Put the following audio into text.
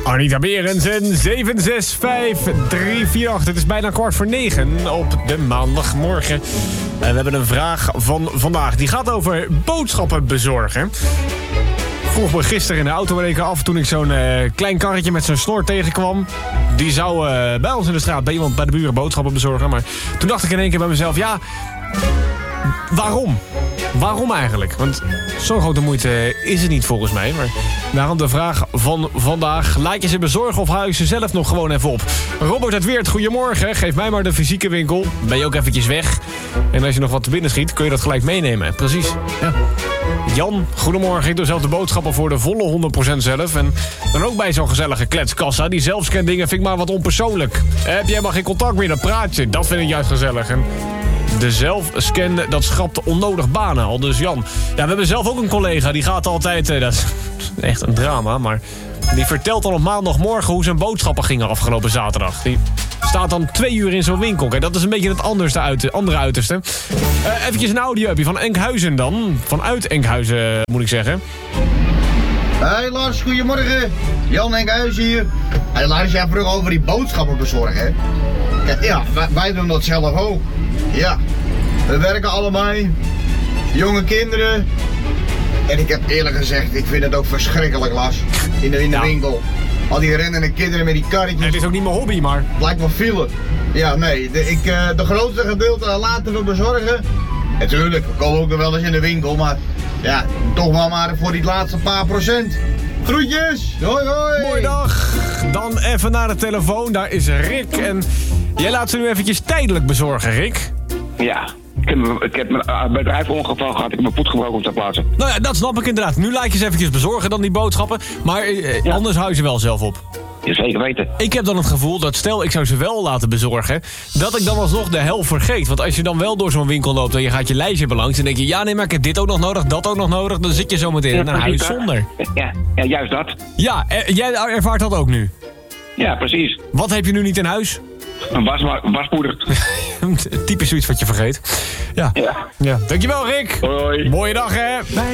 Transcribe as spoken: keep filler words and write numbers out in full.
Anita Berendsen, zeven zes vijf drie vier acht. Het is bijna kwart voor negen op de maandagmorgen. En we hebben een vraag van vandaag. Die gaat over boodschappen bezorgen. Vroeg me gisteren in de auto ik af toen ik zo'n uh, klein karretje met zo'n snor tegenkwam. Die zou uh, bij ons in de straat bij iemand bij de buren boodschappen bezorgen. Maar toen dacht ik in één keer bij mezelf, ja, waarom? Waarom eigenlijk? Want zo'n grote moeite is het niet volgens mij. Maar daarom de vraag van vandaag. Laat je ze bezorgen of haal je ze zelf nog gewoon even op? Robert uit Weert, goedemorgen. Geef mij maar de fysieke winkel. Ben je ook eventjes weg. En als je nog wat te binnen schiet, kun je dat gelijk meenemen. Precies. Ja. Jan, goedemorgen. Ik doe zelf de boodschappen voor de volle honderd procent zelf. En dan ook bij zo'n gezellige kletskassa. Die zelfscan dingen vind ik maar wat onpersoonlijk. Heb je helemaal geen contact meer, dan praat je. Dat vind ik juist gezellig. En de zelfscan, dat schrapt onnodig banen al. Dus Jan, ja, we hebben zelf ook een collega. Die gaat altijd, eh, dat is echt een drama, maar die vertelt al op maandagmorgen hoe zijn boodschappen gingen afgelopen zaterdag. Die staat dan twee uur in zo'n winkel. Kijk, dat is een beetje het anderste uit, andere uiterste. Uh, eventjes een audio van Enkhuizen dan. Vanuit Enkhuizen, moet ik zeggen. Hey Lars, goedemorgen. Jan Enkhuizen hier. Hey Lars, jij vroeg over die boodschappen bezorgen, hè? Kijk, ja, wij, wij doen dat zelf ook. Ja, we werken allemaal. Jonge kinderen. En ik heb eerlijk gezegd, ik vind het ook verschrikkelijk, Lars. In de, in de ja. winkel. Al die rennende kinderen met die karretjes. Het is ook niet mijn hobby, maar Het lijkt wel file. Ja, nee, de, ik, uh, de grootste gedeelte laten we bezorgen. Natuurlijk, we komen ook nog wel eens in de winkel, maar ja, toch wel maar voor die laatste paar procent. Groetjes! Hoi hoi! Goeiedag. Dan even naar de telefoon, daar is Rick. En jij laat ze nu eventjes tijdelijk bezorgen, Rick. Ja, ik heb, ik heb mijn bedrijf ongeval gehad, ik heb mijn voet gebroken op ter plaatse. Nou ja, dat snap ik inderdaad. Nu laat je ze eventjes bezorgen dan die boodschappen. Maar eh, Ja. anders hou je ze wel zelf op. Ja, zeker weten. Ik heb dan het gevoel dat stel ik zou ze wel laten bezorgen, dat ik dan alsnog de helft vergeet. Want als je dan wel door zo'n winkel loopt en je gaat je lijstje belangs, dan denk je, ja nee, maar ik heb dit ook nog nodig, dat ook nog nodig. Dan zit je zo meteen naar huis precies, zonder. Ja, ja, juist dat. Ja, eh, jij ervaart dat ook nu. Ja, precies. Wat heb je nu niet in huis? Een was, waspoeder. Typisch zoiets wat je vergeet. Ja. Ja. Ja. Dankjewel, Rick. Hoi. Mooie dag, hè.